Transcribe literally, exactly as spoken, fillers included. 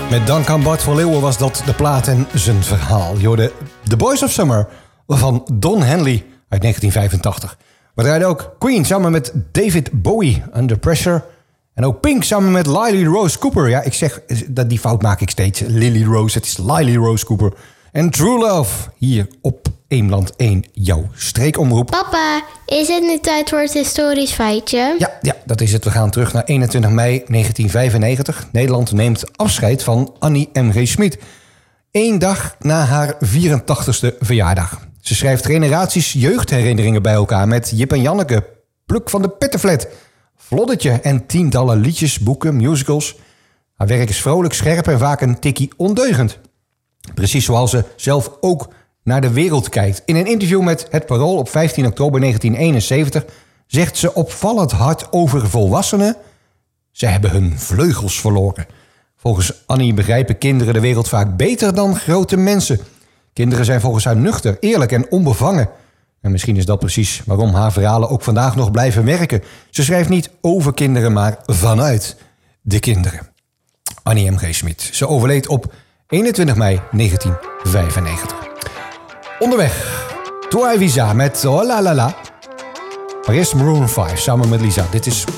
Met dank aan Bart van Leeuwen was dat de plaat en zijn verhaal. Je hoorde The Boys of Summer van Don Henley uit negentien vijfentachtig. We draaiden ook Queen samen met David Bowie, Under Pressure. En ook Pink samen met Lily Rose Cooper. Ja, ik zeg, dat die fout maak ik steeds. Lily Rose, het is Lily Rose Cooper. En True Love, hier op Eemland één, jouw streekomroep. Papa, is het nu tijd voor het historisch feitje? Ja, ja, dat is het. We gaan terug naar eenentwintig mei negentien vijfennegentig. Nederland neemt afscheid van Annie M G Schmid. Eén dag na haar vierentachtigste verjaardag. Ze schrijft generaties jeugdherinneringen bij elkaar met Jip en Janneke, Pluk van de Pettenflat, Floddetje en tientallen liedjes, boeken, musicals. Haar werk is vrolijk, scherp en vaak een tikkie ondeugend. Precies zoals ze zelf ook naar de wereld kijkt. In een interview met Het Parool op vijftien oktober negentien eenenzeventig zegt ze opvallend hard over volwassenen: ze hebben hun vleugels verloren. Volgens Annie begrijpen kinderen de wereld vaak beter dan grote mensen. Kinderen zijn volgens haar nuchter, eerlijk en onbevangen. En misschien is dat precies waarom haar verhalen ook vandaag nog blijven werken. Ze schrijft niet over kinderen, maar vanuit de kinderen. Annie M G Schmid. Ze overleed op eenentwintig mei negentien vijfennegentig. Onderweg, Toi Visa met Oh La La La. Maar eerst Maroon vijf samen met Lisa. Dit is